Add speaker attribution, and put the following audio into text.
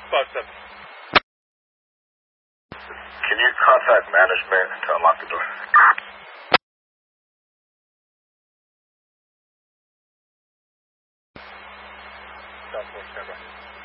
Speaker 1: 657.
Speaker 2: Can you contact management to unlock the door?
Speaker 1: South 4, stand by.